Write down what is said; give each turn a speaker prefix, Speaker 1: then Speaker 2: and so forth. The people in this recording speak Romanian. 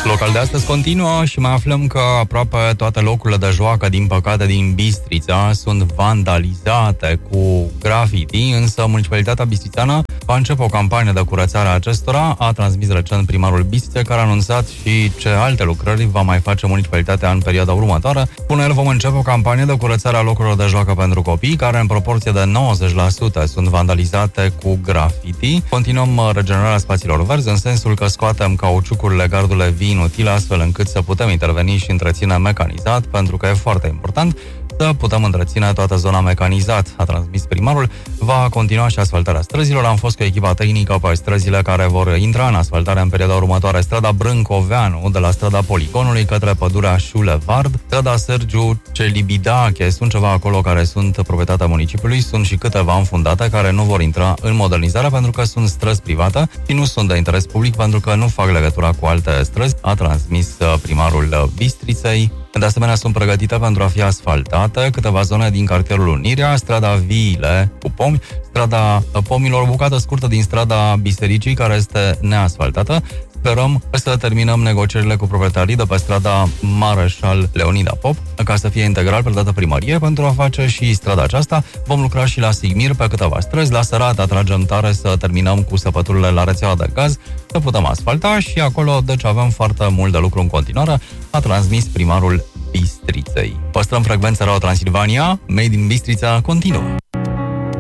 Speaker 1: Local de astăzi continuă și mai aflăm că aproape toate locurile de joacă, din păcate, din Bistrița sunt vandalizate cu graffiti, însă Municipalitatea Bistrițeană va începe o campanie de curățare a acestora, a transmis recent primarul Bistriței, care a anunțat și ce alte lucrări va mai face municipalitatea în perioada următoare. Până el vom începe o campanie de curățare a locurilor de joacă pentru copii, care în proporție de 90% sunt vandalizate cu graffiti. Continuăm regenerarea spațiilor verzi, în sensul că scoatem cauciucurile, gardurile vii inutile, astfel încât să putem interveni și întreține mecanizat, pentru că e foarte important să putem întreține toată zona mecanizat, a transmis primarul. Va continua și asfaltarea străzilor. Am fost cu echipa tehnică pe străzile care vor intra în asfaltare în perioada următoare: strada Brâncoveanu, de la strada Poligonului către pădurea Șulevard, strada Sergiu Celibidache, sunt ceva acolo care sunt proprietatea municipiului, sunt și câteva înfundate care nu vor intra în modernizare pentru că sunt străzi private și nu sunt de interes public pentru că nu fac legătura cu alte străzi, a transmis primarul Bistriței. De asemenea, sunt pregătite pentru a fi asfaltate câteva zone din cartierul Unirea, strada Viile cu pomi, strada Pomilor, o bucată scurtă din strada Bisericii, care este neasfaltată. Sperăm să terminăm negocierile cu proprietarii de pe strada Mareșal Leonida Pop, ca să fie integral predată primărie pentru a face și strada aceasta. Vom lucra și la Sigmir pe câteva străzi, la Sărat atragem tare să terminăm cu săpăturile la rețeaua de gaz, să putem asfalta și acolo, deci avem foarte mult de lucru în continuare, a transmis primarul Bistriței. Păstrăm frecvența Radio Transilvania, Made in Bistrița continuă.